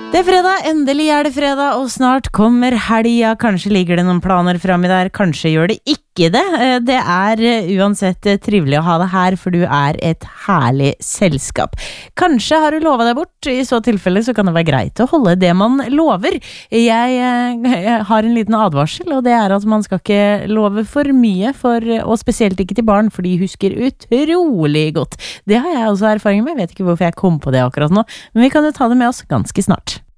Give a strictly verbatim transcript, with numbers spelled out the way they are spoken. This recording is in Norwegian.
Det er fredag, endelig er det fredag, og snart kommer helga. Kanskje ligger det noen planer fremme der, kanskje gjør det ikke det. Det er uansett trivelig å ha deg her, for du er et herlig selskap. Kanskje har du lovet deg bort, i så tilfelle så kan det være greit å holde det man lover. Jeg, jeg har en liten advarsel, og det er at man skal ikke love for mye, for, og spesielt ikke til barn, for de husker utrolig godt. Det har jeg også erfaring med, jeg vet ikke hvorfor jeg kom på det akkurat nå, men vi kan jo ta det med oss ganske snart.